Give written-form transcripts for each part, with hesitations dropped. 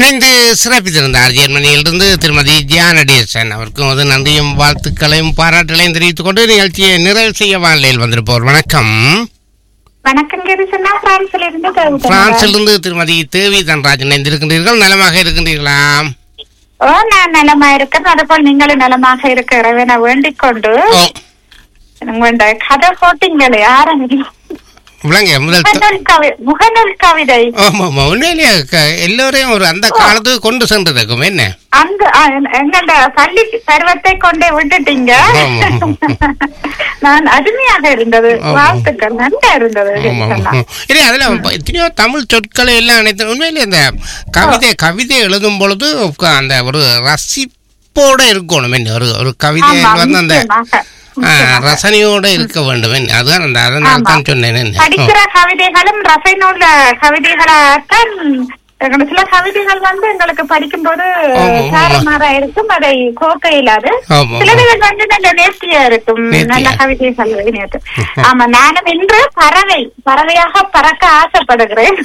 இணைந்து சிறப்பித்திருந்தார் ஜெர்மனியிலிருந்து திருமதி ஜியானடேசன். அவருக்கும் அது நன்றியும் வாழ்த்துக்களையும் பாராட்டுகளையும் தெரிவித்துக் கொண்டு நிகழ்ச்சியை நிறைவு செய்ய வானிலையில் வந்திருப்போர். வணக்கம். வணக்கம் கிருஷ்ணா, பிரான்சிலிருந்து திருமதி தேவி தன்ராஜ் இணைந்திருக்கின்றீர்கள். நலமாக இருக்கின்றீர்களா? ஓ, நான் நலமா இருக்கேன். அதுபோல் நீங்களும் நலமாக இருக்கிற வேண்டிக் கொண்டு கதை போட்டிங்களே ஆரம்பிக்கும் முகநூல் கவிதை எல்லோரையும் ஒரு அந்த காலத்துக்கு கொண்டு சென்றதுக்கும் என்ன அந்த எங்கள்ட பள்ளி பருவத்தை கொண்டே விட்டுட்டீங்க. நான் அருமையாக இருந்தது, வாழ்த்துக்கள், நன்றா இருந்தது. அதுல எத்தனையோ தமிழ் சொற்களை எல்லாம் அனைத்து உண்மையிலே அந்த கவிதை எழுதும் பொழுது அந்த ஒரு ரசிப்போட இருக்கணும். என்ன ஒரு கவிதை வந்து அந்த ரசனையோட இருக்க வேண்டும். அதுதான் அதனால தான் சொன்னேன். படிக்கிற கவிதைகளும் ரசனையுள்ள கவிதைகளாகத்தான் சில கவிதைகள் வந்து எங்களுக்கு படிக்கும் போது சாரமாரா இருக்கும், அதை கோக்க இல்லாது. சிலவைகள் வந்து நல்ல நேர்த்தியா இருக்கும், நல்ல கவிதைகள். ஆமா, நானும் இன்று பறவையாக பறக்க ஆசைப்படுகிறேன்.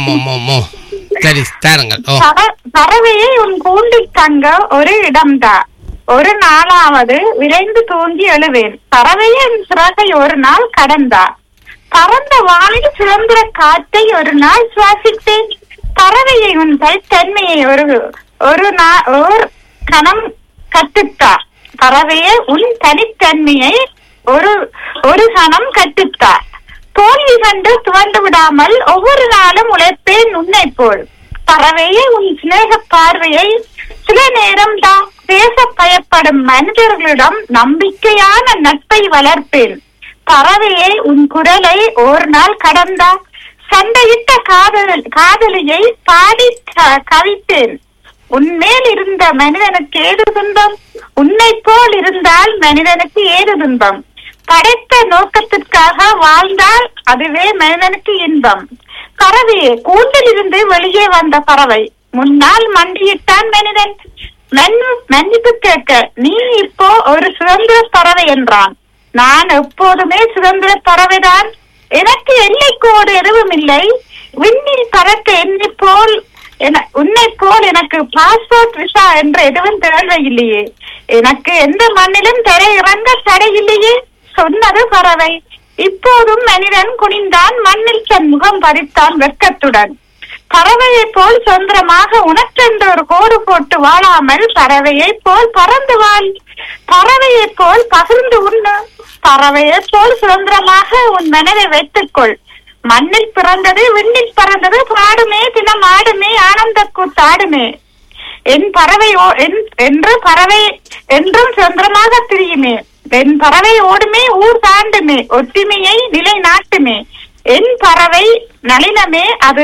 பறவையை உன் கூண்டில் தங்க ஒரு இடம்தான், ஒரு நாளாவது விரைந்து தூங்கி எழுவேன். பறவையின் சிறகை ஒரு நாள் கடந்தா, பறந்த வானில் சுதந்திர காற்றை ஒரு நாள் சுவாசித்தேன். பறவையை உன் தனித்தன்மையை ஒரு கணம் கற்றுத்தா, பறவையை உன் தனித்தன்மையை ஒரு கணம் கற்றுத்தா. தோல்வி கண்டு துவண்டு விடாமல் ஒவ்வொரு நாளும் உழைப்பேன் உன்னை போல். பறவையை உன் சிநேக பார்வையை சில நேரம் தான் பேச பயப்படும் மனிதர்களிடம் நம்பிக்கையான நட்பை வளர்ப்பேன். பறவையை உன் குரலை ஒரு நாள் கடந்தா, சண்டையிட்ட காதலியை பாடி கவித்தேன். உன்மேல் இருந்த மனிதனுக்கு ஏது துன்பம், உன்னை போல் இருந்தால் மனிதனுக்கு ஏது துன்பம். படைத்த நோக்கத்திற்காக வாழ்ந்தால் அதுவே மனிதனுக்கு இன்பம். பறவையே, கூண்டில் இருந்து வெளியே வந்த பறவை, முன்னால் மண்டியிட்டான் மனிதன். மன்னிப்பு கேட்க நீ இப்போ ஒரு சுதந்திர பறவை என்றான். நான் எப்போதுமே சுதந்திர பறவைதான், எனக்கு எல்லைக்கோடு எதுவும் இல்லை. விண்ணில் பறக்க உன்னை போல் எனக்கு பாஸ்போர்ட் விசா என்ற எதுவும் தேவையில்லையே. எனக்கு எந்த மண்ணிலும் தரை இறங்க தடை இல்லையே, சொன்னது பறவை. இப்போதும் மனிதன் குனிந்தான், மண்ணில் தன் முகம் பதித்தான் வெட்கத்துடன். பறவையை போல் சுதந்திரமாக உனக்கென்று ஒரு கோடு போட்டு வாழாமல் பறவையை போல் பறந்து வாழ். பறவையை போல் பகிர்ந்து உண்ணு. பறவையை போல் சுதந்திரமாக உன் மனதை வைத்துக்கொள். மண்ணில் பிறந்தது விண்ணில் பறந்தது, பாடுமே தினம் ஆடுமே ஆனந்த கூத்தாடுமே. என் பறவை என்று பறவை என்றும் சுதந்திரமாக திரியுமே. என் பறவை ஓடுமே ஊர் தாண்டுமே, ஒற்றுமையை நிலை நாட்டுமே. என் பறவை நளினமே, அது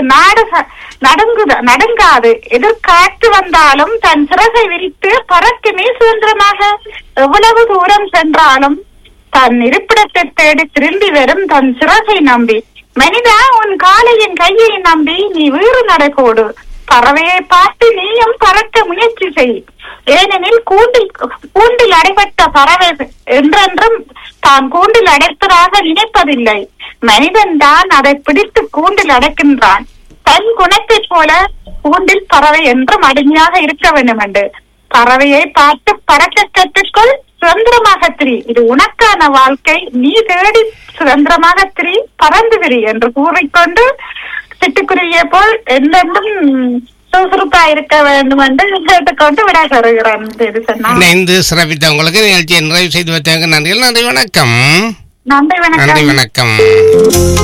நடுங்காது. எதிர்காற்று வந்தாலும் தன் சிறகை விரித்து பறக்குமே சுதந்திரமாக. எவ்வளவு தூரம் சென்றாலும் தன் இருப்பிடத்தை தேடி திரும்பி வரும் தன் சிறகை நம்பி. மனிதா, உன் காலையின் கையை நம்பி நீ வீறு நடக்கோடு. பறவையை பார்த்து நீயும் பறக்க முயற்சி செய். ஏனெனில் கூண்டில் அடைபட்ட பறவை என்றென்றும் தான் கூண்டில் அடைப்பதாக நினைப்பதில்லை. மனிதன் தான் அதை பிடித்து கூண்டில் அடைக்கின்றான். தன் குணத்தை போல கூண்டில் பறவை என்றும் அடிமையாக இருக்க வேண்டும் என்று. பறவையை பார்த்து பறக்க கற்றுக்கொள், சுதந்திரமாக திரி. இது உனக்கான வாழ்க்கை, நீ தேடி சுதந்திரமாக திரி, பறந்து விரி என்று கூறிக்கொண்டு சிட்டுக்குருவியை போல் என்றென்றும் சுறுசுறுப்பா இருக்க வேண்டும் என்று கேட்டுக்கொண்டு விடை பெறுகிறேன். இணைந்து சிறப்பித்த உங்களுக்கு நிகழ்ச்சியை நிறைவு செய்து வைத்தவங்க நன்றி. நன்றி, வணக்கம். நன்றி, வணக்கம். நன்றி, வணக்கம்.